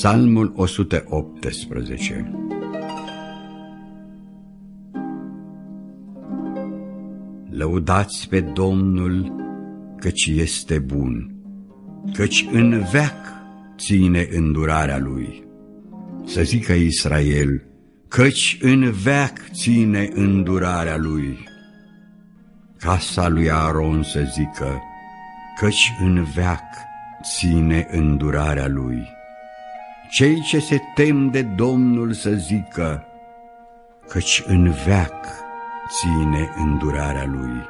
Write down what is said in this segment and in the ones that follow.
Psalmul 118. Lăudați pe Domnul, căci este bun, căci în veac ține îndurarea Lui. Să zică Israel, căci în veac ține îndurarea Lui. Casa lui Aaron să zică, căci în veac ține îndurarea Lui. Cei ce se tem de Domnul să zică, căci în veac ține îndurarea Lui.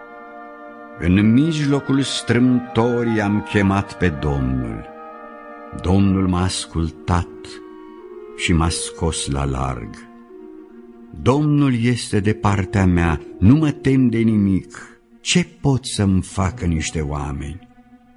În mijlocul strâmtorii am chemat pe Domnul. Domnul m-a ascultat și m-a scos la larg. Domnul este de partea mea, nu mă tem de nimic. Ce pot să-mi facă niște oameni?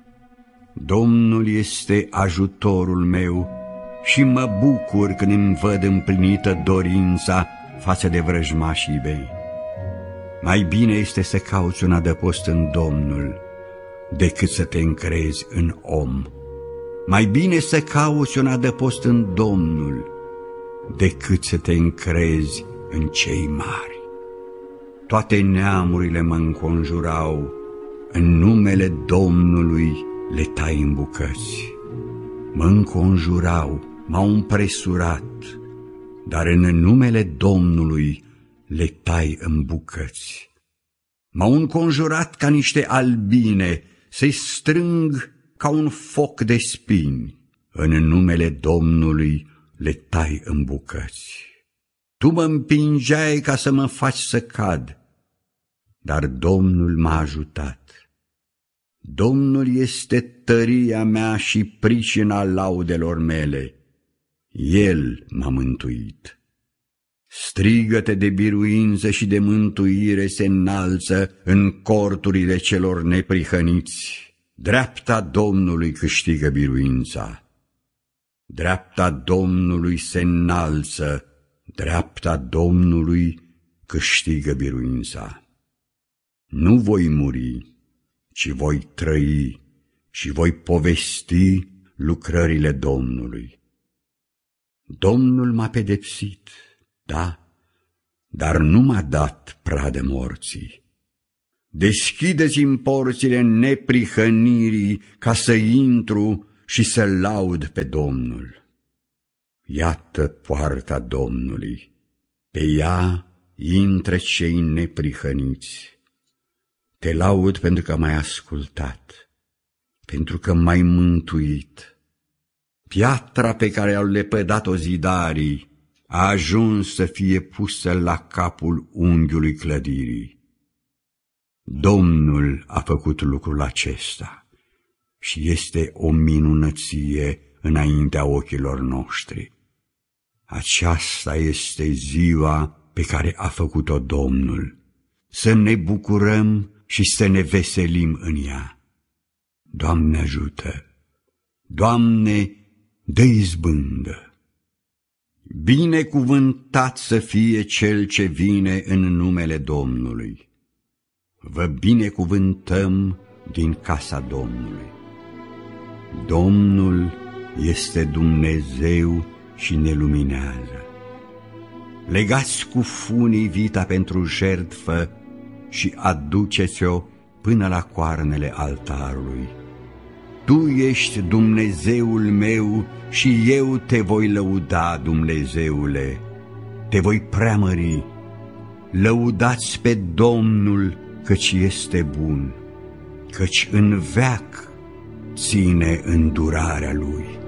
Domnul este ajutorul meu și mă bucur când îmi văd împlinită dorința față de vrăjmașii mei. Mai bine este să cauți un adăpost în Domnul decât să te încrezi în om. Mai bine să cauți un adăpost în Domnul decât să te încrezi în cei mari. Toate neamurile mă înconjurau, în numele Domnului le tai în bucăți. Mă înconjurau, m-au împresurat, dar în numele Domnului le tai în bucăți. M-au înconjurat ca niște albine, să-i strâng ca un foc de spini. În numele Domnului le tai în bucăți. Tu mă împingeai ca să mă faci să cad, dar Domnul m-a ajutat. Domnul este tăria mea și pricina laudelor mele. El m-a mântuit. Strigăte de biruință și de mântuire se înalță în corturile celor neprihăniți. Dreapta Domnului câștigă biruința. Dreapta Domnului se înalță, dreapta Domnului câștigă biruința. Nu voi muri, ci voi trăi și voi povesti lucrările Domnului. Domnul m-a pedepsit, da, dar nu m-a dat pradă morții. Deschideți-mi porțile neprihănirii ca să intru și să laud pe Domnul. Iată poarta Domnului, pe ea intră cei neprihăniți. Te laud pentru că m-ai ascultat, pentru că m-ai mântuit. Piatra pe care au lepădat-o zidarii a ajuns să fie pusă la capul unghiului clădirii. Domnul a făcut lucrul acesta și este o minunăție înaintea ochilor noștri. Aceasta este ziua pe care a făcut-o Domnul. Să ne bucurăm și să ne veselim în ea. Doamne ajută! Doamne, dă izbândă! Binecuvântat să fie cel ce vine în numele Domnului. Vă binecuvântăm din casa Domnului. Domnul este Dumnezeu și ne luminează. Legați cu funii vita pentru jertfă și aduceți-o până la coarnele altarului. Tu ești Dumnezeul meu și eu te voi lăuda, Dumnezeule, te voi preamări. Lăudați pe Domnul, căci este bun, căci în veac ține îndurarea Lui.